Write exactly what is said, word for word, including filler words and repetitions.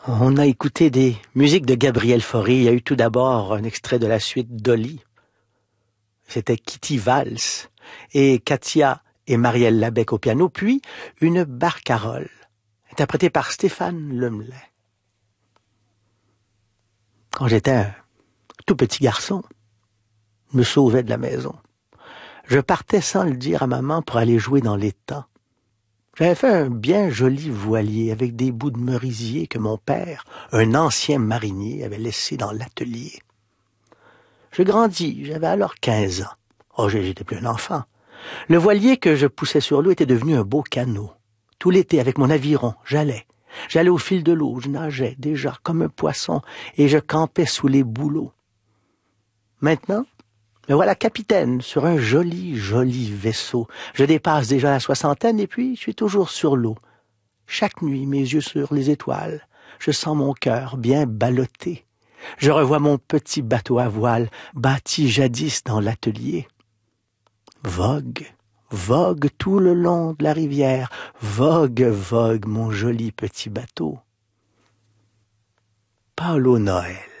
On a écouté des musiques de Gabriel Fauré. Il y a eu tout d'abord un extrait de la suite Dolly. C'était Kitty Valls et Katia et Marielle Labec au piano, puis une barcarolle, interprétée par Stéphane Lemlin. Quand j'étais un tout petit garçon, je me sauvais de la maison. Je partais sans le dire à maman pour aller jouer dans l'étang. J'avais fait un bien joli voilier avec des bouts de merisier que mon père, un ancien marinier, avait laissé dans l'atelier. Je grandis, j'avais alors quinze ans. Oh, j'étais plus un enfant. Le voilier que je poussais sur l'eau était devenu un beau canot. Tout l'été, avec mon aviron, j'allais. J'allais au fil de l'eau, je nageais déjà comme un poisson et je campais sous les bouleaux. Maintenant, me voilà capitaine sur un joli, joli vaisseau. Je dépasse déjà la soixantaine et puis je suis toujours sur l'eau. Chaque nuit, mes yeux sur les étoiles, je sens mon cœur bien ballotté. Je revois mon petit bateau à voile, bâti jadis dans l'atelier. Vogue, vogue tout le long de la rivière, vogue, vogue mon joli petit bateau. Paulo Noël.